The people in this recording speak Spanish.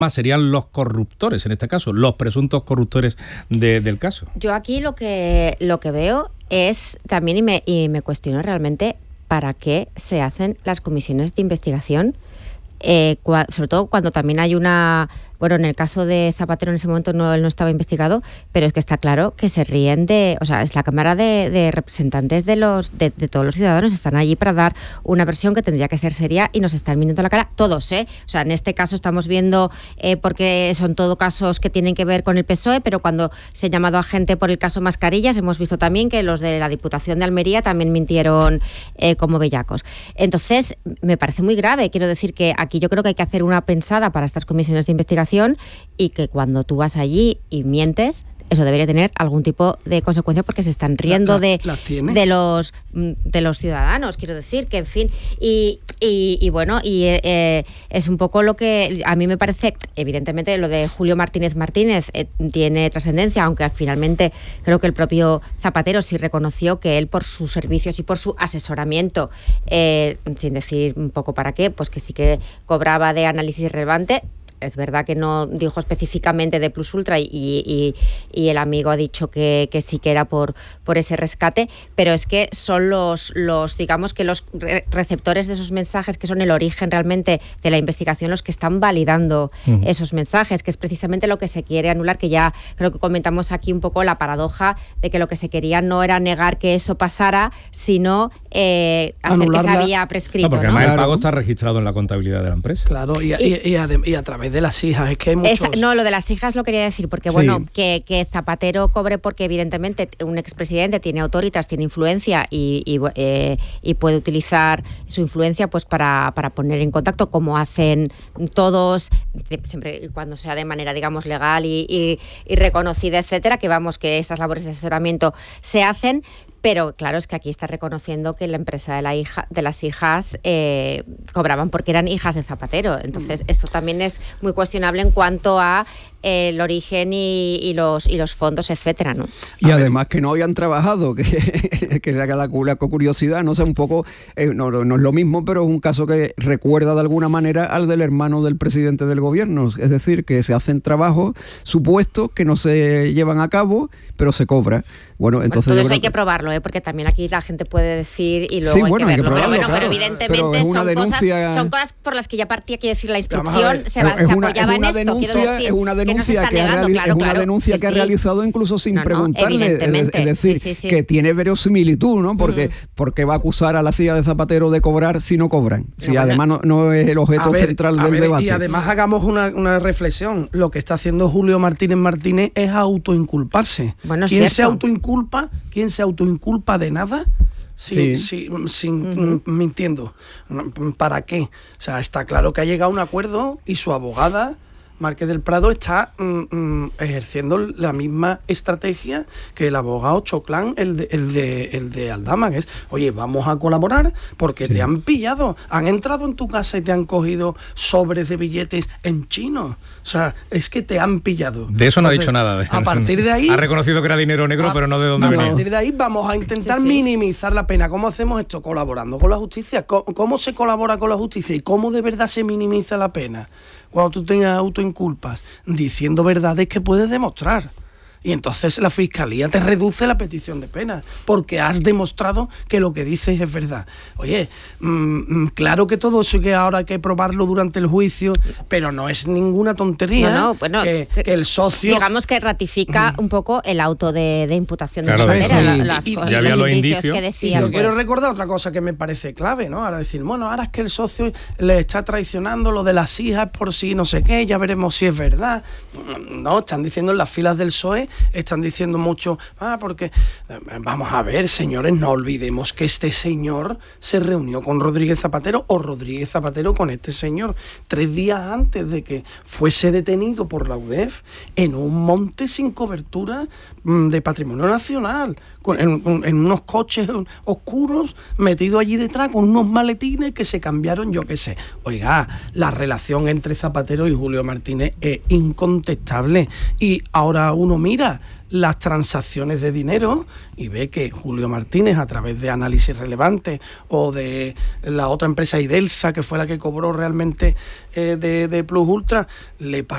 más serían los corruptores, en este caso, los presuntos corruptores del caso. Yo aquí lo que veo es también, y me cuestiono realmente, ¿para qué se hacen las comisiones de investigación? Sobre todo cuando también hay una... Bueno, en el caso de Zapatero en ese momento él no estaba investigado, pero es que está claro que se ríen o sea, es la Cámara de Representantes de todos los ciudadanos, están allí para dar una versión que tendría que ser seria y nos están mintiendo la cara todos, ¿eh? O sea, en este caso estamos viendo, porque son todo casos que tienen que ver con el PSOE, pero cuando se ha llamado a gente por el caso Mascarillas, hemos visto también que los de la Diputación de Almería también mintieron como bellacos. Entonces, me parece muy grave. Quiero decir que aquí yo creo que hay que hacer una pensada para estas comisiones de investigación y que cuando tú vas allí y mientes, eso debería tener algún tipo de consecuencia porque se están riendo de los ciudadanos, quiero decir, que en fin, y bueno, es un poco lo que a mí me parece, evidentemente lo de Julio Martínez tiene trascendencia, aunque finalmente creo que el propio Zapatero sí reconoció que él por sus servicios y por su asesoramiento, sin decir un poco para qué, pues que sí que cobraba de análisis relevante. Es verdad que no dijo específicamente de Plus Ultra y el amigo ha dicho que sí que era por ese rescate, pero es que son los digamos que los receptores de esos mensajes, que son el origen realmente de la investigación, los que están validando esos mensajes, que es precisamente lo que se quiere anular, que ya creo que comentamos aquí un poco la paradoja de que lo que se quería no era negar que eso pasara, sino hacer que se había prescrito. No, porque además el pago está registrado en la contabilidad de la empresa. Claro, y a través de las hijas, es que hay muchos... No, lo de las hijas lo quería decir, porque bueno, que Zapatero cobre porque evidentemente un expresidente tiene autoritas, tiene influencia y puede utilizar su influencia pues para poner en contacto, como hacen todos, siempre y cuando sea de manera, digamos, legal y reconocida, etcétera, que vamos, que estas labores de asesoramiento se hacen. Pero claro, es que aquí está reconociendo que la empresa de las hijas cobraban porque eran hijas de Zapatero. Entonces, esto también es muy cuestionable en cuanto a el origen y los fondos, etcétera, ¿no? Y además que no habían trabajado, que era la curiosidad, no sé, un poco, no es lo mismo, pero es un caso que recuerda de alguna manera al del hermano del presidente del gobierno. Es decir, que se hacen trabajos supuestos que no se llevan a cabo, pero se cobra. Bueno, entonces todo eso hay que probarlo, porque también aquí la gente puede decir y luego hay que verlo. Pero evidentemente son cosas por las que ya partía, quiere decir, la instrucción se apoyaba en esto, quiero decir. Es una denuncia que ha realizado incluso sin preguntarle. Es decir, que tiene verosimilitud, ¿no? Porque va a acusar a la silla de Zapatero de cobrar si no cobran. Si además no es el objeto central del debate. Y además hagamos una reflexión. Lo que está haciendo Julio Martínez es autoinculparse. Bueno, ¿Quién se autoinculpa de nada? Mintiendo. ¿Para qué? O sea, está claro que ha llegado a un acuerdo y su abogada, Márquez del Prado, está ejerciendo la misma estrategia que el abogado Choclán, el de Aldama, que es, oye, vamos a colaborar porque te han pillado, han entrado en tu casa y te han cogido sobres de billetes en chino. O sea, es que te han pillado. De eso no ha dicho nada. A partir de ahí... Ha reconocido que era dinero negro, pero no de dónde venía. A partir de ahí vamos a intentar minimizar la pena. ¿Cómo hacemos esto? Colaborando con la justicia. ¿Cómo se colabora con la justicia? ¿Y cómo de verdad se minimiza la pena? Cuando tú tengas autoinculpas, diciendo verdades que puedes demostrar. Y entonces la Fiscalía te reduce la petición de pena, porque has demostrado que lo que dices es verdad. Oye, claro que todo eso que ahora hay que probarlo durante el juicio, pero no es ninguna tontería que el socio... Digamos que ratifica un poco el auto de imputación de los indicios que decían. Y yo quiero recordar otra cosa que me parece clave, ¿no? Ahora decir, bueno, ahora es que el socio le está traicionando lo de las hijas por si no sé qué, ya veremos si es verdad. No, están diciendo en las filas del PSOE, están diciendo mucho, porque vamos a ver, señores, no olvidemos que este señor se reunió con Rodríguez Zapatero o Rodríguez Zapatero con este señor 3 días antes de que fuese detenido por la UDEF en un monte sin cobertura de patrimonio nacional, en unos coches oscuros metidos allí detrás con unos maletines que se cambiaron, yo qué sé. Oiga, la relación entre Zapatero y Julio Martínez es incontestable, y ahora uno mira las transacciones de dinero y ve que Julio Martínez, a través de análisis relevantes o de la otra empresa Idelsa, que fue la que cobró realmente de Plus Ultra, le pagó